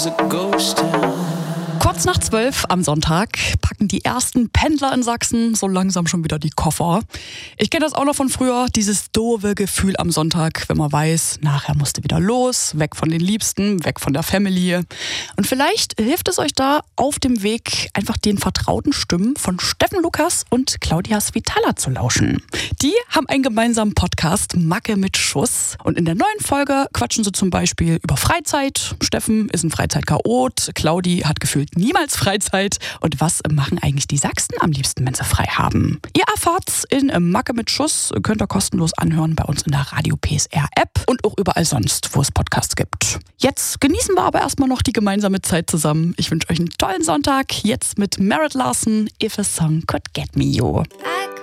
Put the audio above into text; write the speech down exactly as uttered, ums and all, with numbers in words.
Kurz nach zwölf am Sonntag packen die ersten Pendler in Sachsen so langsam schon wieder die Koffer. Ich kenne das auch noch von früher, dieses doofe Gefühl am Sonntag, wenn man weiß, nachher musst du wieder los, weg von den Liebsten, weg von der Family. Und vielleicht hilft es euch da auf dem Weg, einfach den vertrauten Stimmen von Steffen Lukas und Claudia Svitala zu lauschen. Die haben einen gemeinsamen Podcast, Macke mit Schuss. Und in der neuen Folge quatschen sie zum Beispiel über Freizeit. Steffen ist ein Freizeitchaot, Claudi hat gefühlt niemals Freizeit. Und was machen eigentlich die Sachsen am liebsten, wenn sie frei haben? Ihr erfahrt's in Macke mit Schuss, könnt ihr kostenlos anhören bei uns in der Radio P S R App und auch überall sonst, wo es Podcasts gibt. Jetzt genießen wir aber erstmal noch die gemeinsame Zeit zusammen. Ich wünsche euch einen tollen Sonntag. Jetzt mit Merritt Larson, If a Song Could Get Me You.